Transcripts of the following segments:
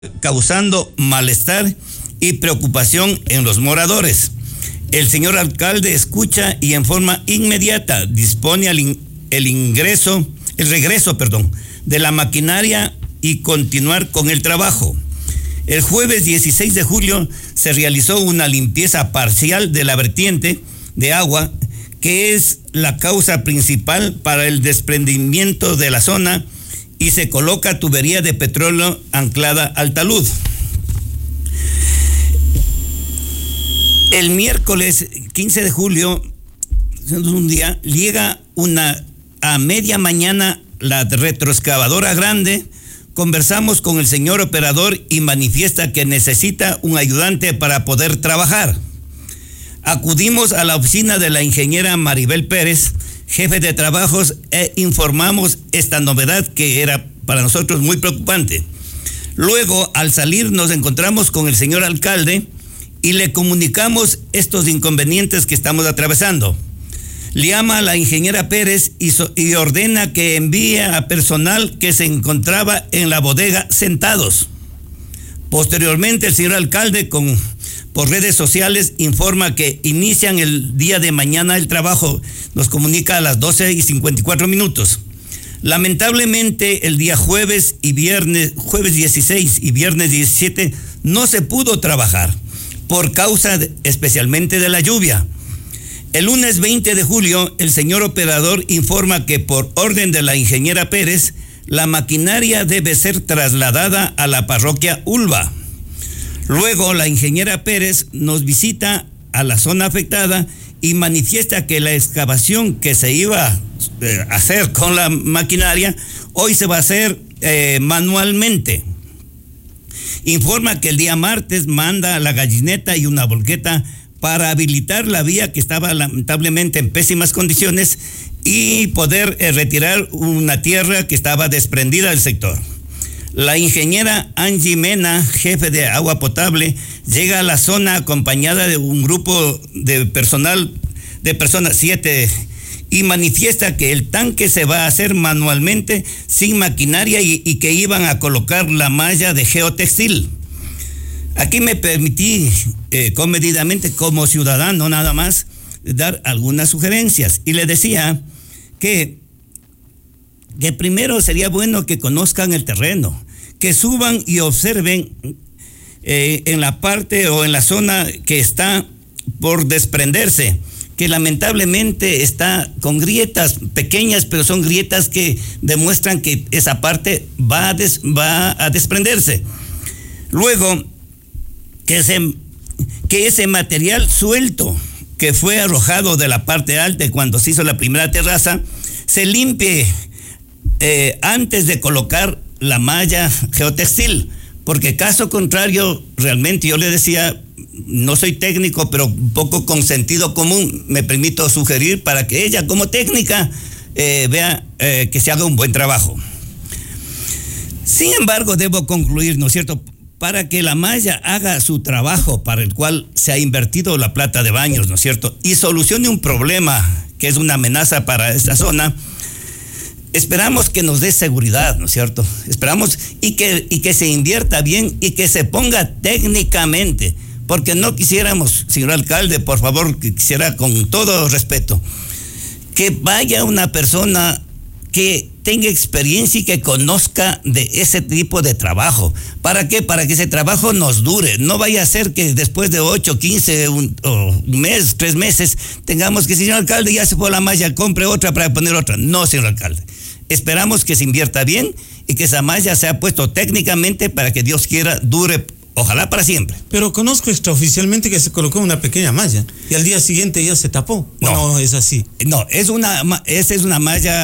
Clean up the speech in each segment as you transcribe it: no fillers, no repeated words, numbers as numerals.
causando malestar y preocupación en los moradores. El señor alcalde escucha y en forma inmediata dispone el regreso de la maquinaria y continuar con el trabajo. El jueves 16 de julio se realizó una limpieza parcial de la vertiente de agua, que es la causa principal para el desprendimiento de la zona, y se coloca tubería de petróleo anclada al talud. El miércoles 15 de julio, un día, llega a media mañana la retroexcavadora grande. Conversamos con el señor operador y manifiesta que necesita un ayudante para poder trabajar. Acudimos a la oficina de la ingeniera Maribel Pérez, jefe de trabajos, e informamos esta novedad que era para nosotros muy preocupante. Luego, al salir, nos encontramos con el señor alcalde y le comunicamos estos inconvenientes que estamos atravesando. Le llama a la ingeniera Pérez y ordena que envíe a personal que se encontraba en la bodega sentados. Posteriormente, el señor alcalde, por redes sociales, informa que inician el día de mañana el trabajo. Nos comunica a las 12:54. Lamentablemente, el día jueves 16 y viernes 17, no se pudo trabajar por causa especialmente de la lluvia. El lunes 20 de julio, el señor operador informa que por orden de la ingeniera Pérez, la maquinaria debe ser trasladada a la parroquia Ulva. Luego, la ingeniera Pérez nos visita a la zona afectada y manifiesta que la excavación que se iba a hacer con la maquinaria, hoy se va a hacer manualmente. Informa que el día martes manda la gallineta y una volqueta para habilitar la vía que estaba lamentablemente en pésimas condiciones y poder retirar una tierra que estaba desprendida del sector. La ingeniera Angie Mena, jefe de agua potable, llega a la zona acompañada de un grupo de personas, 7, y manifiesta que el tanque se va a hacer manualmente sin maquinaria y que iban a colocar la malla de geotextil. Aquí me permití comedidamente, como ciudadano nada más, dar algunas sugerencias, y le decía que primero sería bueno que conozcan el terreno, que suban y observen en la parte o en la zona que está por desprenderse, que lamentablemente está con grietas pequeñas, pero son grietas que demuestran que esa parte va a desprenderse. Luego, que ese material suelto que fue arrojado de la parte alta cuando se hizo la primera terraza, se limpie antes de colocar la malla geotextil, porque caso contrario, realmente yo le decía, no soy técnico, pero un poco con sentido común me permito sugerir para que ella como técnica vea que se haga un buen trabajo. Sin embargo, debo concluir, ¿no es cierto?, para que la malla haga su trabajo para el cual se ha invertido la plata de baños, ¿no es cierto?, y solucione un problema que es una amenaza para esta zona. Esperamos que nos dé seguridad, ¿no es cierto? Esperamos y que se invierta bien y que se ponga técnicamente, porque no quisiéramos, señor alcalde, por favor, que quisiera con todo respeto, que vaya una persona que tenga experiencia y que conozca de ese tipo de trabajo. ¿Para qué? Para que ese trabajo nos dure. No vaya a ser que después de 8, 15, un mes, 3 meses, tengamos que, señor alcalde, ya se fue la malla, compre otra para poner otra. No, señor alcalde. Esperamos que se invierta bien y que esa malla sea puesto técnicamente para que Dios quiera dure, ojalá para siempre. Pero conozco extraoficialmente que se colocó una pequeña malla y al día siguiente ya se tapó. No es así. No, esa es una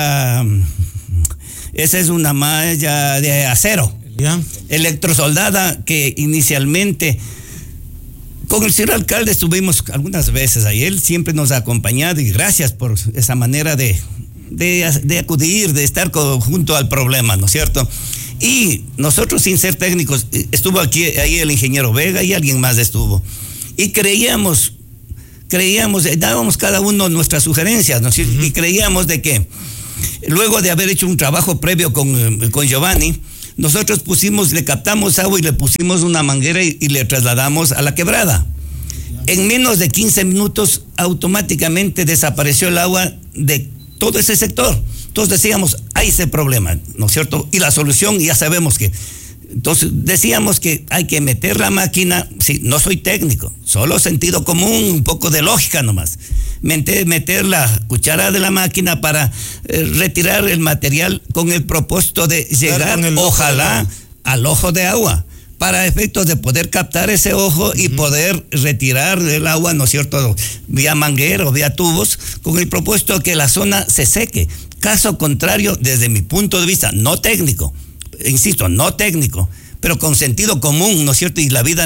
malla de acero. ¿Ya? Electrosoldada, que inicialmente con el señor alcalde estuvimos algunas veces ahí. Él siempre nos ha acompañado y gracias por esa manera de acudir, de estar junto al problema, ¿no es cierto? Y nosotros, sin ser técnicos, estuvo ahí el ingeniero Vega y alguien más estuvo. Y creíamos, dábamos cada uno nuestras sugerencias, ¿no es cierto? Y creíamos de que luego de haber hecho un trabajo previo con Giovanni, nosotros le captamos agua y le pusimos una manguera y le trasladamos a la quebrada. En menos de 15 minutos automáticamente desapareció el agua de todo ese sector. Entonces decíamos, hay ese problema, ¿no es cierto? Y la solución ya sabemos que... Entonces decíamos que hay que meter la máquina, sí, no soy técnico, solo sentido común, un poco de lógica nomás. Meter la cuchara de la máquina para retirar el material con el propósito de llegar, ojalá, al ojo de agua, para efectos de poder captar ese ojo y poder retirar el agua, ¿no es cierto?, vía manguera o vía tubos, con el propósito de que la zona se seque. Caso contrario, desde mi punto de vista, no técnico, insisto, no técnico, pero con sentido común, ¿no es cierto? Y la vida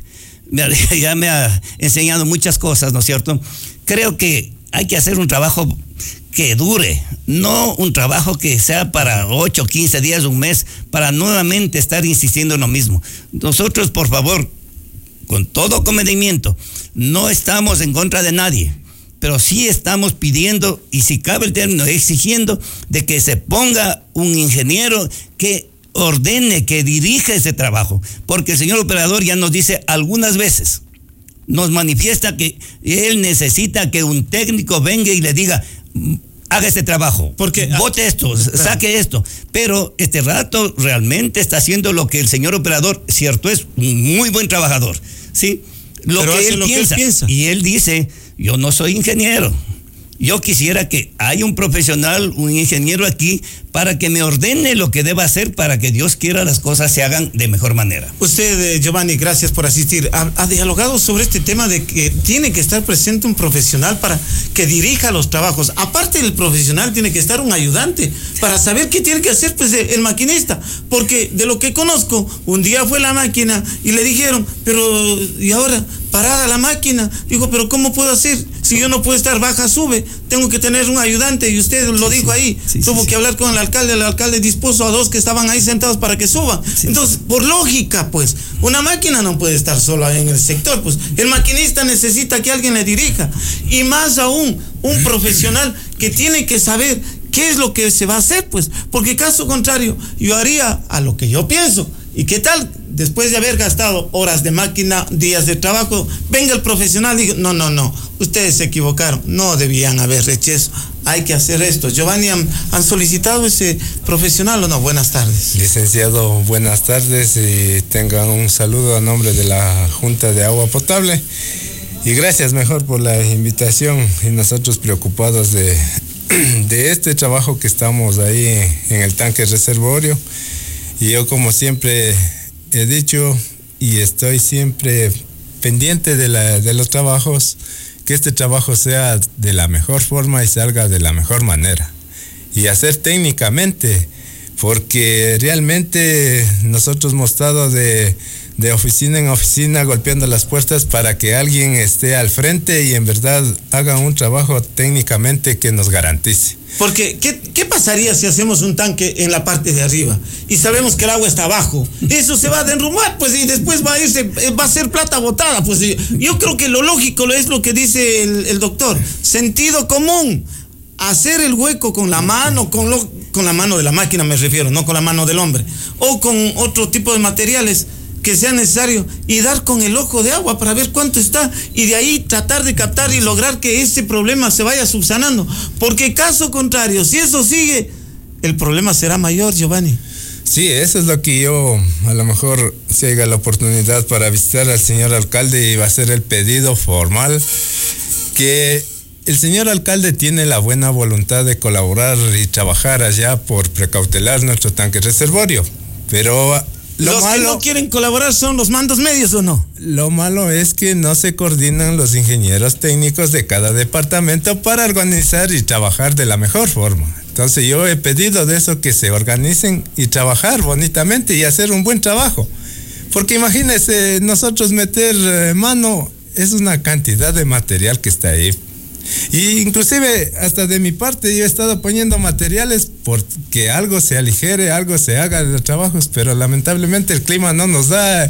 ya me ha enseñado muchas cosas, ¿no es cierto? Creo que hay que hacer un trabajo que dure, no un trabajo que sea para 8, 15 días, un mes, para nuevamente estar insistiendo en lo mismo. Nosotros, por favor, con todo comedimiento, no estamos en contra de nadie, pero sí estamos pidiendo, y si cabe el término, exigiendo de que se ponga un ingeniero que ordene, que dirija ese trabajo, porque el señor operador ya nos dice algunas veces, nos manifiesta que él necesita que un técnico venga y le diga, haga este trabajo, porque bote esto, saque esto, pero este rato realmente está haciendo lo que el señor operador, cierto, es un muy buen trabajador, ¿sí? Lo que él piensa, y él dice, yo no soy ingeniero, yo quisiera que haya un profesional, un ingeniero aquí, para que me ordene lo que deba hacer para que Dios quiera las cosas se hagan de mejor manera. Usted, Giovanni, gracias por asistir. Ha dialogado sobre este tema de que tiene que estar presente un profesional para que dirija los trabajos. Aparte del profesional, tiene que estar un ayudante para saber qué tiene que hacer pues, el maquinista. Porque de lo que conozco, un día fue la máquina y le dijeron, pero ¿y ahora? Parada la máquina. Digo, pero ¿cómo puedo hacer? Si yo no puedo estar baja, sube. Tengo que tener un ayudante y usted lo dijo ahí. Tuvo que hablar con el alcalde dispuso a 2 que estaban ahí sentados para que suban. Entonces, por lógica, pues, una máquina no puede estar sola en el sector, pues, el maquinista necesita que alguien le dirija, y más aún, un profesional que tiene que saber qué es lo que se va a hacer, pues, porque caso contrario, yo haría a lo que yo pienso, y qué tal, después de haber gastado horas de máquina, días de trabajo, venga el profesional y diga, no, ustedes se equivocaron, no debían haber hecho eso, hay que hacer esto. Giovanni, ¿han solicitado ese profesional o no? Buenas tardes. Licenciado, buenas tardes y tengan un saludo a nombre de la Junta de Agua Potable y gracias mejor por la invitación y nosotros preocupados de este trabajo que estamos ahí en el tanque reservorio. Y yo, como siempre he dicho y estoy siempre pendiente de los trabajos, que este trabajo sea de la mejor forma y salga de la mejor manera y hacer técnicamente, porque realmente nosotros hemos estado de oficina en oficina golpeando las puertas para que alguien esté al frente y en verdad haga un trabajo técnicamente que nos garantice. Porque, ¿qué pasaría si hacemos un tanque en la parte de arriba y sabemos que el agua está abajo? Eso se va a derrumbar, pues, y después va a ser plata botada, pues. Yo creo que lo lógico es lo que dice el doctor, sentido común, hacer el hueco con la mano, con la mano de la máquina me refiero, no con la mano del hombre, o con otro tipo de materiales que sea necesario y dar con el ojo de agua para ver cuánto está y de ahí tratar de captar y lograr que ese problema se vaya subsanando, porque caso contrario, si eso sigue, el problema será mayor, Giovanni. Sí, eso es lo que yo, a lo mejor si haya la oportunidad para visitar al señor alcalde y va a hacer el pedido formal, que el señor alcalde tiene la buena voluntad de colaborar y trabajar allá por precautelar nuestro tanque reservorio, pero los que no quieren colaborar son los mandos medios, ¿o no? Lo malo es que no se coordinan los ingenieros técnicos de cada departamento para organizar y trabajar de la mejor forma. Entonces yo he pedido de eso, que se organicen y trabajar bonitamente y hacer un buen trabajo. Porque imagínense, nosotros meter mano es una cantidad de material que está ahí. Y inclusive hasta de mi parte yo he estado poniendo materiales porque algo se aligere, algo se haga de los trabajos, pero lamentablemente el clima no nos da,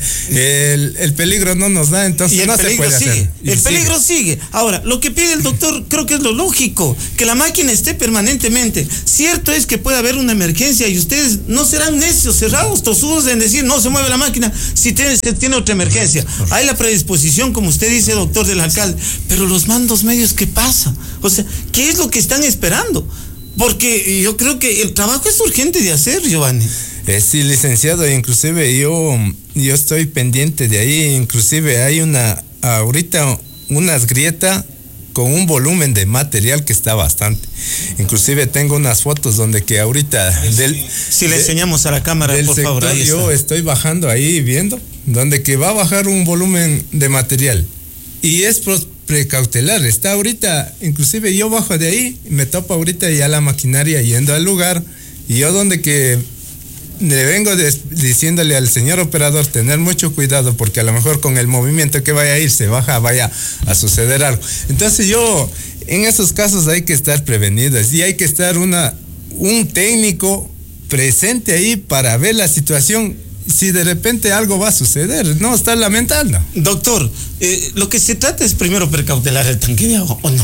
el peligro no nos da, entonces y el no se puede sigue. hacer. El peligro sigue. Ahora, lo que pide el doctor creo que es lo lógico, que la máquina esté permanentemente. Cierto es que puede haber una emergencia y ustedes no serán necios, cerrados, tosudos en decir no se mueve la máquina si tiene otra emergencia. Hay la predisposición, como usted dice, doctor del alcalde, pero los mandos medios, ¿qué pasa? O sea, ¿qué es lo que están esperando? Porque yo creo que el trabajo es urgente de hacer, Giovanni. Sí, licenciado, inclusive yo estoy pendiente de ahí, inclusive hay ahorita unas grietas con un volumen de material que está bastante. Inclusive tengo unas fotos donde que ahorita si le enseñamos a la cámara, por favor. Ahí yo estoy bajando ahí viendo, donde que va a bajar un volumen de material. Y es precautelar, está ahorita, inclusive yo bajo de ahí, me topo ahorita ya la maquinaria yendo al lugar, y yo donde que le vengo diciéndole al señor operador tener mucho cuidado, porque a lo mejor con el movimiento que vaya a ir, vaya a suceder algo. Entonces en esos casos hay que estar prevenidos, y hay que estar un técnico presente ahí para ver la situación, si de repente algo va a suceder, no estar lamentando. Doctor, lo que se trata es primero precautelar el tanque de agua, ¿o no?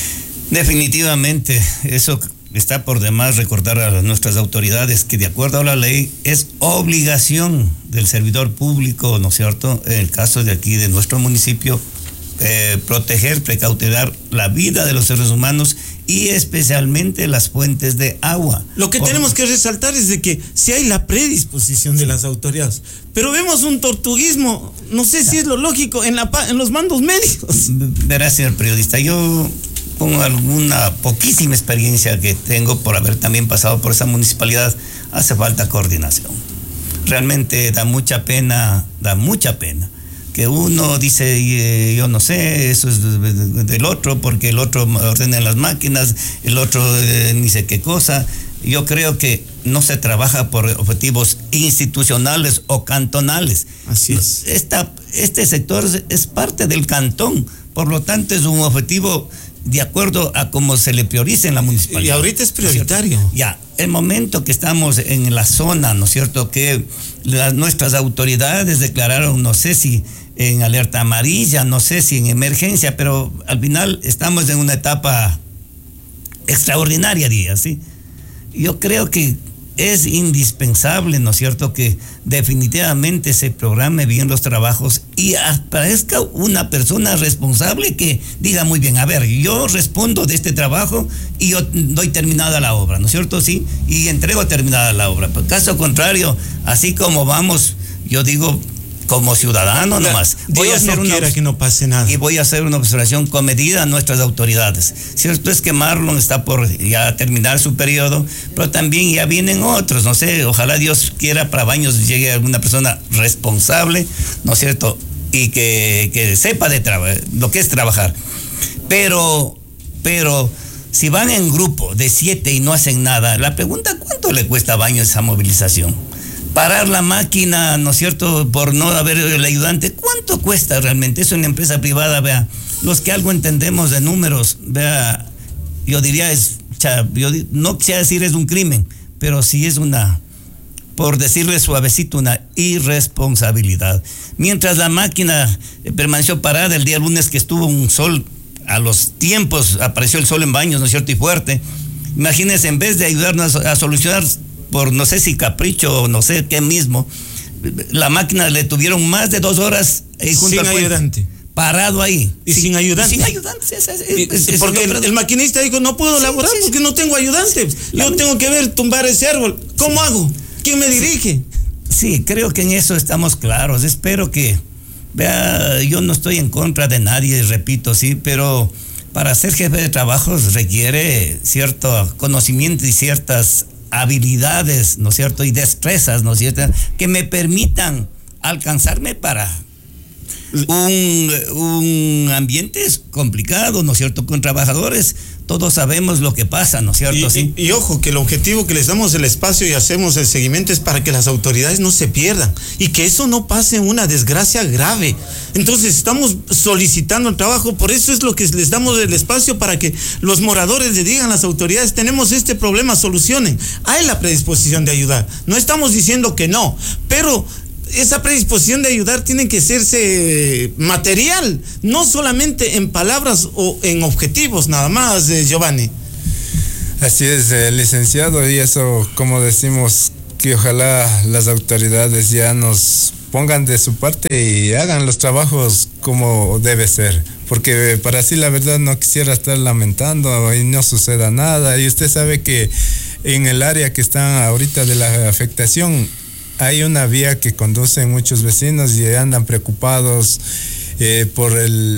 Definitivamente, eso está por demás recordar a nuestras autoridades que de acuerdo a la ley es obligación del servidor público, ¿no es cierto?, en el caso de aquí de nuestro municipio, proteger, precautelar la vida de los seres humanos y especialmente las fuentes de agua. Lo que tenemos que resaltar es de que si hay la predisposición de las autoridades, pero vemos un tortuguismo, no sé si es lo lógico, en los mandos medios. Verá, señor periodista, yo con alguna poquísima experiencia que tengo por haber también pasado por esa municipalidad, hace falta coordinación. Realmente da mucha pena que uno dice, yo no sé, eso es del otro, porque el otro ordena las máquinas, el otro ni sé qué cosa. Yo creo que no se trabaja por objetivos institucionales o cantonales. Así es. Este sector es parte del cantón, por lo tanto es un objetivo de acuerdo a cómo se le prioriza en la municipalidad. Y ahorita es prioritario. Ya, el momento que estamos en la zona, ¿no es cierto?, que nuestras autoridades declararon, no sé si en alerta amarilla, no sé si en emergencia, pero al final estamos en una etapa extraordinaria, diría, ¿sí? Yo creo que es indispensable, ¿no es cierto?, que definitivamente se programe bien los trabajos y aparezca una persona responsable que diga muy bien, a ver, yo respondo de este trabajo y yo doy terminada la obra, ¿no es cierto? Sí, y entrego terminada la obra. Por caso contrario, así como vamos, yo digo, como ciudadano nomás, voy a hacer que no pase nada. Y voy a hacer una observación comedida a nuestras autoridades. Cierto es que Marlon está por ya terminar su periodo, pero también ya vienen otros, no sé, ojalá Dios quiera para Baños llegue alguna persona responsable, ¿no es cierto? Y que sepa de lo que es trabajar. Pero si van en grupo de 7 y no hacen nada, la pregunta, ¿cuánto le cuesta a Baños esa movilización? Parar la máquina, ¿no es cierto?, por no haber el ayudante, ¿cuánto cuesta realmente? Es una empresa privada, vea, los que algo entendemos de números, vea, yo diría no quisiera decir es un crimen, pero sí es por decirle suavecito, una irresponsabilidad. Mientras la máquina permaneció parada el día lunes que estuvo un sol, a los tiempos apareció el sol en Baños, ¿no es cierto?, y fuerte. Imagínense, en vez de ayudarnos a solucionar por no sé si capricho o no sé qué mismo, la máquina le tuvieron más de 2 horas junto sin al ayudante, parado ahí y sin ayudante. Sin ayudante, porque el maquinista dijo, no puedo laborar porque no tengo ayudante. Yo tengo que tumbar ese árbol. ¿Cómo hago? ¿Quién me dirige? Sí, creo que en eso estamos claros. Espero que, vea, yo no estoy en contra de nadie, repito, sí, pero para ser jefe de trabajos requiere cierto conocimiento y ciertas habilidades, ¿no es cierto?, y destrezas, ¿no es cierto?, que me permitan alcanzarme para un ambiente complicado, ¿no es cierto?, con trabajadores todos sabemos lo que pasa, ¿no es cierto? Y ojo, que el objetivo que les damos el espacio y hacemos el seguimiento es para que las autoridades no se pierdan y que eso no pase una desgracia grave. Entonces estamos solicitando el trabajo, por eso es lo que les damos el espacio, para que los moradores le digan a las autoridades: tenemos este problema, solucionen. Hay la predisposición de ayudar, no estamos diciendo que no, pero esa predisposición de ayudar tiene que hacerse material, no solamente en palabras o en objetivos nada más, Giovanni. Así es, licenciado, y eso, como decimos, que ojalá las autoridades ya nos pongan de su parte y hagan los trabajos como debe ser, porque para sí la verdad no quisiera estar lamentando y no suceda nada. Y usted sabe que en el área que está ahorita de la afectación hay una vía que conducen muchos vecinos y andan preocupados por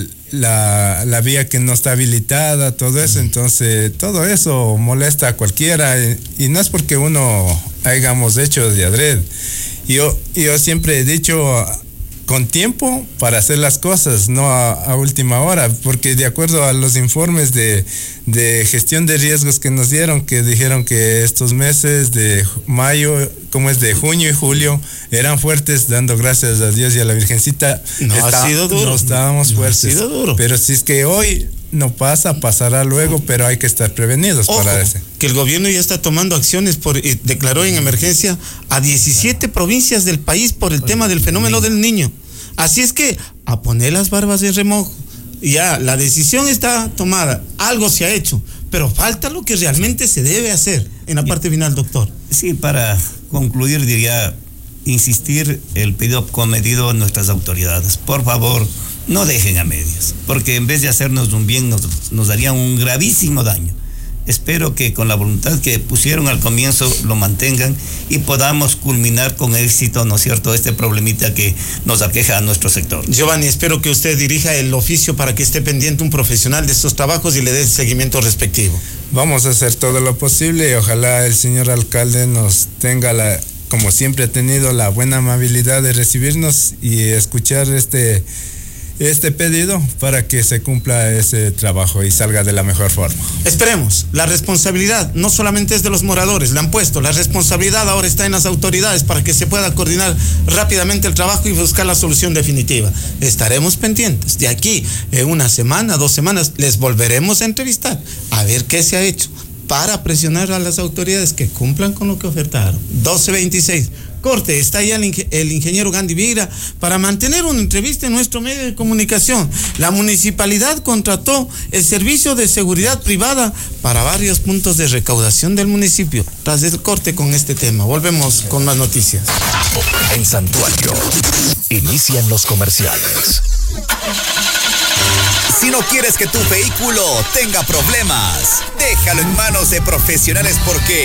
la vía que no está habilitada, todo eso. Entonces todo eso molesta a cualquiera, y no es porque uno hayamos hecho de adrede. Yo siempre he dicho, con tiempo para hacer las cosas, no a última hora, porque de acuerdo a los informes de gestión de riesgos que nos dieron, que dijeron que estos meses de mayo, como es de junio y julio, eran fuertes, dando gracias a Dios y a la Virgencita. Ha sido duro. No estábamos fuertes. Ha sido duro. Pero si es que hoy no pasa, pasará luego, pero hay que estar prevenidos. Ojo, para eso. Que el gobierno ya está tomando acciones, declaró en emergencia a 17 provincias del país por el tema del fenómeno del Niño. Así es que a poner las barbas de remojo. Ya, la decisión está tomada, algo se ha hecho, pero falta lo que realmente se debe hacer en la parte final, doctor. Sí, para concluir, diría, insistir el pedido cometido a nuestras autoridades. Por favor, no dejen a medias, porque en vez de hacernos un bien, nos darían un gravísimo daño. Espero que con la voluntad que pusieron al comienzo lo mantengan y podamos culminar con éxito, ¿no es cierto?, este problemita que nos aqueja a nuestro sector. Giovanni, espero que usted dirija el oficio para que esté pendiente un profesional de estos trabajos y le dé el seguimiento respectivo. Vamos a hacer todo lo posible y ojalá el señor alcalde nos tenga, como siempre ha tenido, la buena amabilidad de recibirnos y escuchar este pedido para que se cumpla ese trabajo y salga de la mejor forma. Esperemos. La responsabilidad no solamente es de los moradores, la han puesto, la responsabilidad ahora está en las autoridades para que se pueda coordinar rápidamente el trabajo y buscar la solución definitiva. Estaremos pendientes. De aquí, en una semana, 2 semanas, les volveremos a entrevistar a ver qué se ha hecho para presionar a las autoridades que cumplan con lo que ofertaron. 12:26. Corte, está ya el ingeniero Gandhi Vigra para mantener una entrevista en nuestro medio de comunicación. La municipalidad contrató el servicio de seguridad privada para varios puntos de recaudación del municipio. Tras el corte con este tema, volvemos con más noticias. En Santuario, inician los comerciales. Si no quieres que tu vehículo tenga problemas, déjalo en manos de profesionales, porque